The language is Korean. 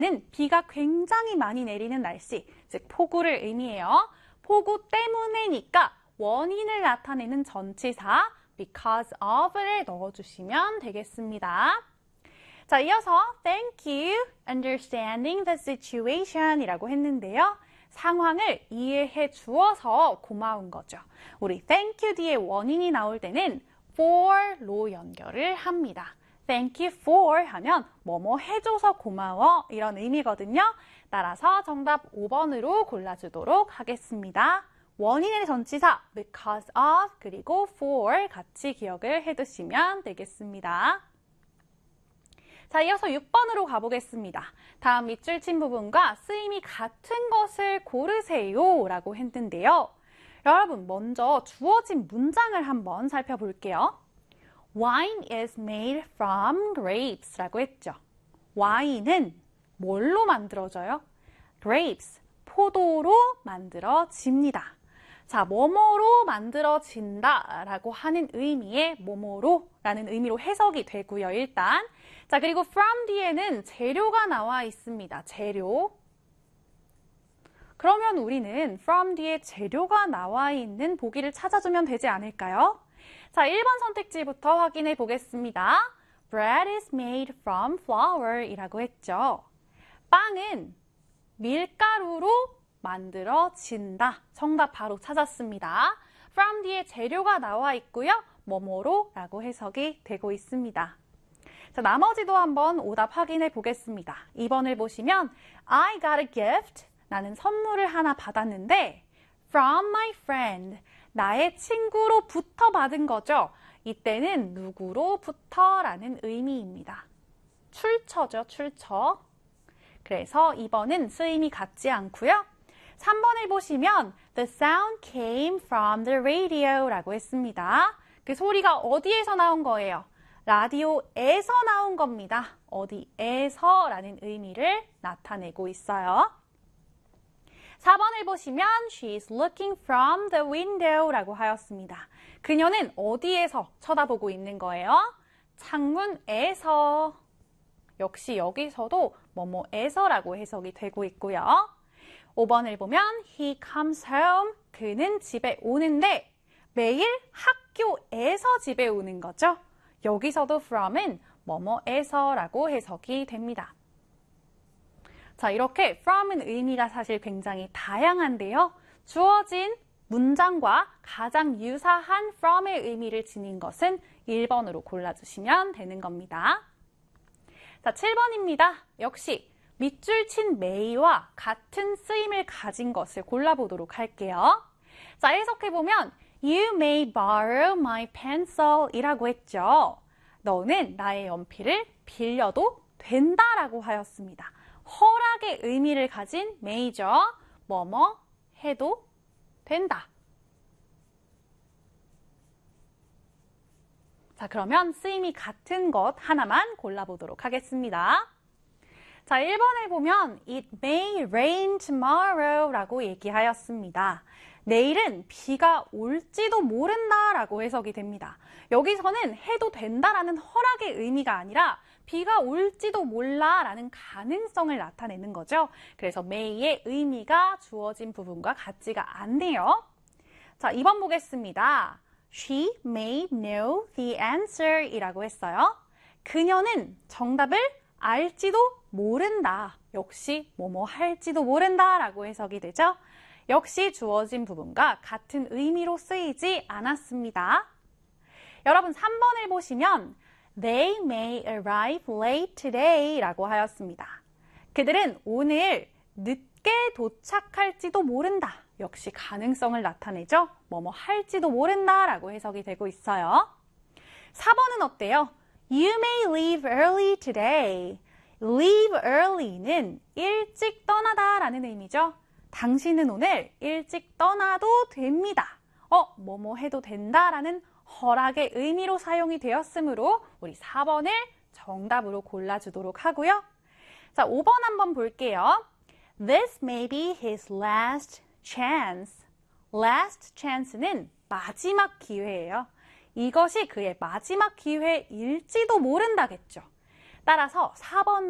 는 비가 굉장히 많이 내리는 날씨, 즉 폭우를 의미해요. 폭우 때문에니까 원인을 나타내는 전치사 because of를 넣어주시면 되겠습니다. 자, 이어서 thank you, understanding the situation 이라고 했는데요. 상황을 이해해 주어서 고마운 거죠. 우리 thank you 뒤에 원인이 나올 때는 for로 연결을 합니다. Thank you for 하면 뭐뭐 해줘서 고마워 이런 의미거든요. 따라서 정답 5번으로 골라주도록 하겠습니다. 원인의 전치사 because of 그리고 for 같이 기억을 해두시면 되겠습니다. 자, 이어서 6번으로 가보겠습니다. 다음 밑줄 친 부분과 쓰임이 같은 것을 고르세요 라고 했는데요. 여러분 먼저 주어진 문장을 한번 살펴볼게요. Wine is made from grapes 라고 했죠. 와인은 뭘로 만들어져요? grapes, 포도로 만들어집니다. 자, 뭐뭐로 만들어진다 라고 하는 의미의 뭐뭐로 라는 의미로 해석이 되고요, 일단. 자, 그리고 from 뒤에는 재료가 나와 있습니다. 재료. 그러면 우리는 from 뒤에 재료가 나와 있는 보기를 찾아주면 되지 않을까요? 자, 1번 선택지부터 확인해 보겠습니다. Bread is made from flour 이라고 했죠. 빵은 밀가루로 만들어진다. 정답 바로 찾았습니다. from 뒤에 재료가 나와 있고요. 뭐뭐로 라고 해석이 되고 있습니다. 자, 나머지도 한번 오답 확인해 보겠습니다. 2번을 보시면 I got a gift. 나는 선물을 하나 받았는데 from my friend. 나의 친구로부터 받은 거죠. 이때는 누구로부터 라는 의미입니다. 출처죠, 출처. 그래서 2번은 쓰임이 같지 않고요. 3번을 보시면 The sound came from the radio 라고 했습니다. 그 소리가 어디에서 나온 거예요? 라디오에서 나온 겁니다. 어디에서 라는 의미를 나타내고 있어요. 4번을 보시면 She's looking from the window 라고 하였습니다. 그녀는 어디에서 쳐다보고 있는 거예요? 창문에서. 역시 여기서도 뭐뭐에서 라고 해석이 되고 있고요. 5번을 보면 He comes home. 그는 집에 오는데 매일 학교에서 집에 오는 거죠. 여기서도 from은 뭐뭐에서 라고 해석이 됩니다. 자, 이렇게 from은 의미가 사실 굉장히 다양한데요. 주어진 문장과 가장 유사한 from의 의미를 지닌 것은 1번으로 골라주시면 되는 겁니다. 자, 7번입니다. 역시 밑줄 친 may와 같은 쓰임을 가진 것을 골라보도록 할게요. 자, 해석해보면 You may borrow my pencil 이라고 했죠. 너는 나의 연필을 빌려도 된다라고 하였습니다. 허락의 의미를 가진 may죠. 뭐뭐 해도 된다. 자, 그러면 쓰임이 같은 것 하나만 골라보도록 하겠습니다. 자, 1번을 보면 It may rain tomorrow 라고 얘기하였습니다. 내일은 비가 올지도 모른다 라고 해석이 됩니다. 여기서는 해도 된다라는 허락의 의미가 아니라 비가 올지도 몰라 라는 가능성을 나타내는 거죠. 그래서 may의 의미가 주어진 부분과 같지가 않네요. 자, 2번 보겠습니다. She may know the answer 이라고 했어요. 그녀는 정답을 알지도 모른다. 역시 뭐뭐 할지도 모른다 라고 해석이 되죠. 역시 주어진 부분과 같은 의미로 쓰이지 않았습니다. 여러분 3번을 보시면 They may arrive late today 라고 하였습니다. 그들은 오늘 늦게 도착할지도 모른다. 역시 가능성을 나타내죠. 뭐뭐 할지도 모른다 라고 해석이 되고 있어요. 4번은 어때요? You may leave early today. Leave early는 일찍 떠나다 라는 의미죠. 당신은 오늘 일찍 떠나도 됩니다. 뭐뭐 해도 된다라는 허락의 의미로 사용이 되었으므로 우리 4번을 정답으로 골라주도록 하고요. 자, 5번 한번 볼게요. This may be his last chance. Last chance는 마지막 기회예요. 이것이 그의 마지막 기회일지도 모른다겠죠. 따라서 4번